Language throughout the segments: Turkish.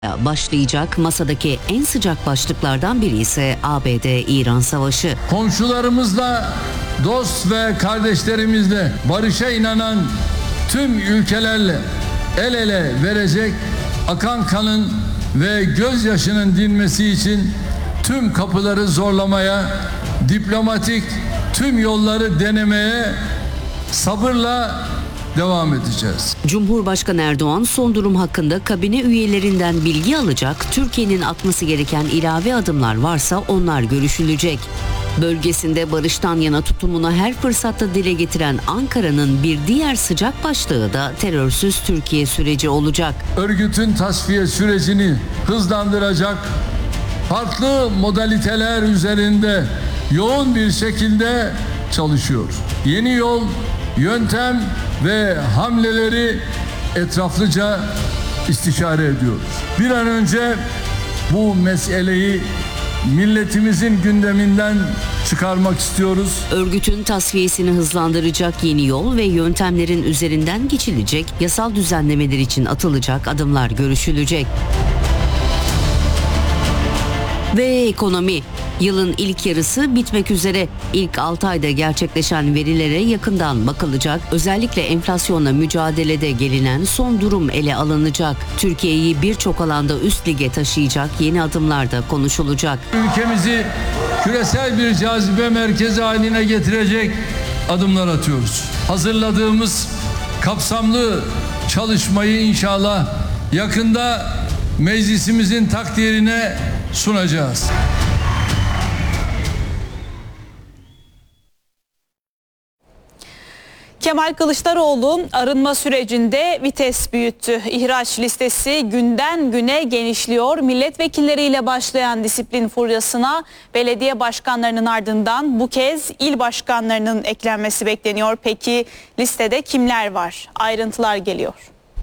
Başlayacak masadaki en sıcak başlıklardan biri ise ABD-İran savaşı. Komşularımızla, dost ve kardeşlerimizle barışa inanan tüm ülkelerle el ele verecek, akan kanın ve gözyaşının dinmesi için tüm kapıları zorlamaya, diplomatik tüm yolları denemeye sabırla devam edeceğiz. Cumhurbaşkanı Erdoğan son durum hakkında kabine üyelerinden bilgi alacak, Türkiye'nin atması gereken ilave adımlar varsa onlar görüşülecek. Bölgesinde barıştan yana tutumunu her fırsatta dile getiren Ankara'nın bir diğer sıcak başlığı da terörsüz Türkiye süreci olacak. Örgütün tasfiye sürecini hızlandıracak, farklı modaliteler üzerinde yoğun bir şekilde çalışıyor. Yeni yol, yöntem ve hamleleri etraflıca istişare ediyoruz. Bir an önce bu meseleyi milletimizin gündeminden çıkarmak istiyoruz. Örgütün tasfiyesini hızlandıracak yeni yol ve yöntemlerin üzerinden geçilecek, yasal düzenlemeler için atılacak adımlar görüşülecek. Ve ekonomi. Yılın ilk yarısı bitmek üzere. İlk 6 ayda gerçekleşen verilere yakından bakılacak. Özellikle enflasyonla mücadelede gelinen son durum ele alınacak. Türkiye'yi birçok alanda üst lige taşıyacak yeni adımlar da konuşulacak. Ülkemizi küresel bir cazibe merkezi haline getirecek adımlar atıyoruz. Hazırladığımız kapsamlı çalışmayı inşallah yakında meclisimizin takdirine sunacağız. Kemal Kılıçdaroğlu arınma sürecinde vites büyüttü. İhraç listesi günden güne genişliyor. Milletvekilleriyle başlayan disiplin furyasına belediye başkanlarının ardından bu kez il başkanlarının eklenmesi bekleniyor. Peki listede kimler var? Ayrıntılar geliyor.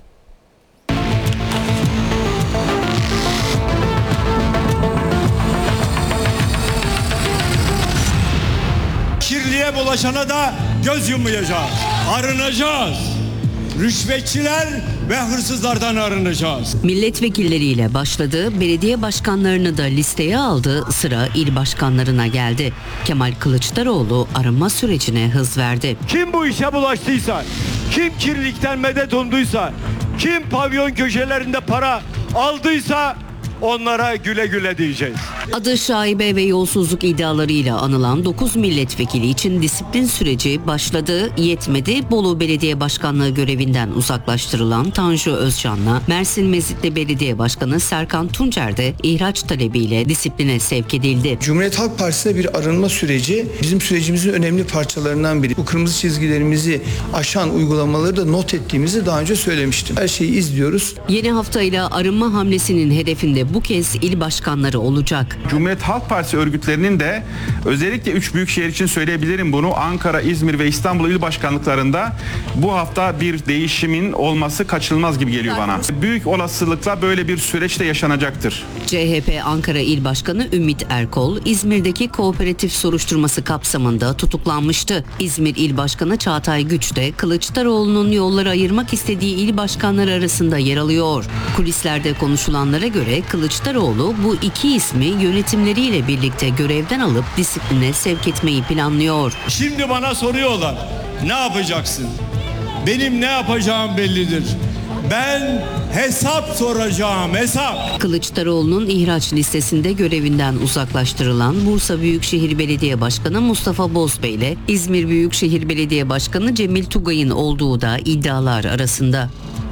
Kirliye bulaşana da göz yummayacağız. Arınacağız. Rüşvetçiler ve hırsızlardan arınacağız. Milletvekilleriyle başladı, belediye başkanlarını da listeye aldı, sıra il başkanlarına geldi. Kemal Kılıçdaroğlu arınma sürecine hız verdi. Kim bu işe bulaştıysa, kim kirlilikten medet umduysa, kim pavyon köşelerinde para aldıysa onlara güle güle diyeceğiz. Adı şaibe ve yolsuzluk iddialarıyla anılan 9 milletvekili için disiplin süreci başladı. Yetmedi, Bolu Belediye Başkanlığı görevinden uzaklaştırılan Tanju Özcan'la Mersin Mezitli Belediye Başkanı Serkan Tuncer de ihraç talebiyle disipline sevk edildi. Cumhuriyet Halk Partisi'ne bir arınma süreci bizim sürecimizin önemli parçalarından biri. Bu kırmızı çizgilerimizi aşan uygulamaları da not ettiğimizi daha önce söylemiştim. Her şeyi izliyoruz. Yeni haftayla arınma hamlesinin hedefinde bu kez il başkanları olacak. Cumhuriyet Halk Partisi örgütlerinin de özellikle 3 büyükşehir için söyleyebilirim bunu, Ankara, İzmir ve İstanbul il başkanlıklarında bu hafta bir değişimin olması kaçınılmaz gibi geliyor bana. Büyük olasılıkla böyle bir süreç de yaşanacaktır. CHP Ankara İl Başkanı Ümit Erkol, İzmir'deki kooperatif soruşturması kapsamında tutuklanmıştı. İzmir İl Başkanı Çağatay Güç de Kılıçdaroğlu'nun yolları ayırmak istediği il başkanları arasında yer alıyor. Kulislerde konuşulanlara göre Kılıçdaroğlu bu iki ismi yönetimleriyle birlikte görevden alıp disipline sevk etmeyi planlıyor. Şimdi bana soruyorlar, ne yapacaksın? Benim ne yapacağım bellidir. Ben hesap soracağım, hesap. Kılıçdaroğlu'nun ihraç listesinde görevinden uzaklaştırılan Bursa Büyükşehir Belediye Başkanı Mustafa Bozbey ile İzmir Büyükşehir Belediye Başkanı Cemil Tugay'ın olduğu da iddialar arasında.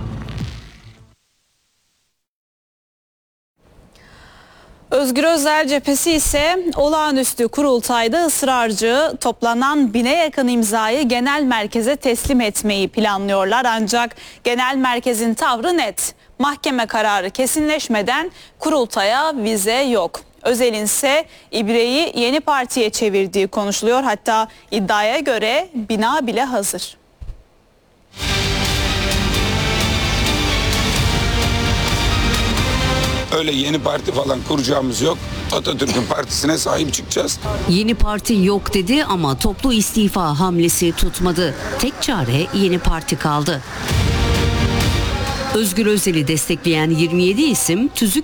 Özgür Özel cephesi ise olağanüstü kurultayda ısrarcı, toplanan 1000'e yakın imzayı genel merkeze teslim etmeyi planlıyorlar. Ancak genel merkezin tavrı net. Mahkeme kararı kesinleşmeden kurultaya vize yok. Özel'in ise İBRE'yi yeni partiye çevirdiği konuşuluyor. Hatta iddiaya göre bina bile hazır. Öyle yeni parti falan kuracağımız yok. Atatürk'ün partisine sahip çıkacağız. Yeni parti yok dedi ama toplu istifa hamlesi tutmadı. Tek çare yeni parti kaldı. Özgür Özel'i destekleyen 27 isim tüzük